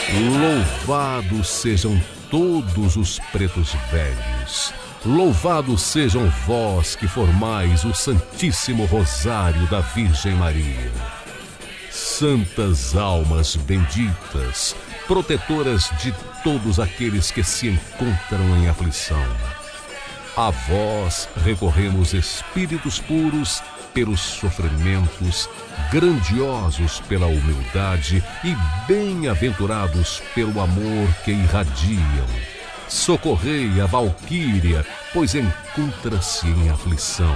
Louvados sejam todos os pretos velhos. Louvados sejam vós que formais o Santíssimo Rosário da Virgem Maria. Santas almas benditas, protetoras de todos aqueles que se encontram em aflição. A vós recorremos, espíritos puros, pelos sofrimentos, grandiosos pela humildade e bem-aventurados pelo amor que irradiam. Socorrei a Valquíria, pois encontra-se em aflição.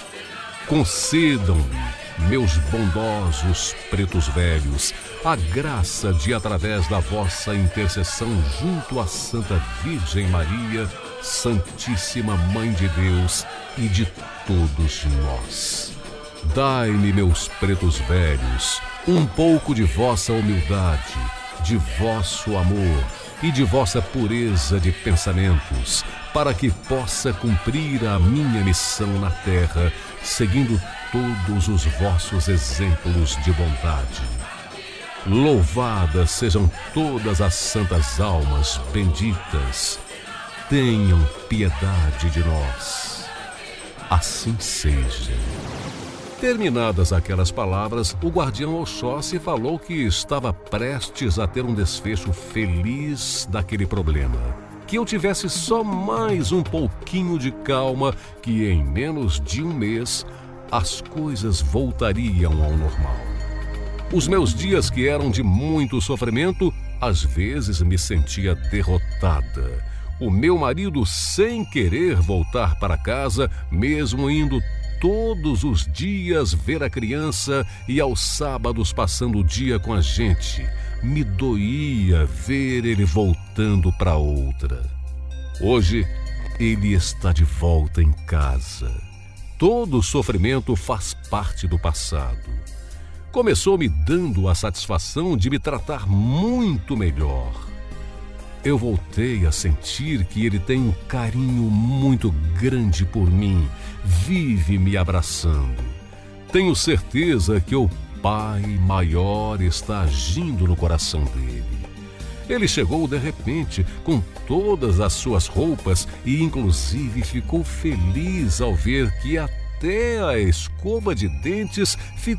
Concedam-me, meus bondosos pretos velhos, a graça de, através da vossa intercessão junto à Santa Virgem Maria, Santíssima Mãe de Deus e de todos nós. Dai-me, meus pretos velhos, um pouco de vossa humildade, de vosso amor e de vossa pureza de pensamentos, para que possa cumprir a minha missão na terra, seguindo todos os vossos exemplos de bondade. Louvadas sejam todas as santas almas benditas. Tenham piedade de nós. Assim seja. Terminadas aquelas palavras, o guardião Oxóssi falou que estava prestes a ter um desfecho feliz daquele problema. Que eu tivesse só mais um pouquinho de calma, que em menos de um mês as coisas voltariam ao normal. Os meus dias, que eram de muito sofrimento, às vezes me sentia derrotada. O meu marido, sem querer voltar para casa, mesmo indo todos os dias ver a criança e aos sábados passando o dia com a gente, me doía ver ele voltando para outra. Hoje, ele está de volta em casa. Todo sofrimento faz parte do passado. Começou me dando a satisfação de me tratar muito melhor. Eu voltei a sentir que ele tem um carinho muito grande por mim, vive me abraçando. Tenho certeza que o Pai Maior está agindo no coração dele. Ele chegou de repente com todas as suas roupas e inclusive ficou feliz ao ver que até a escova de dentes ficou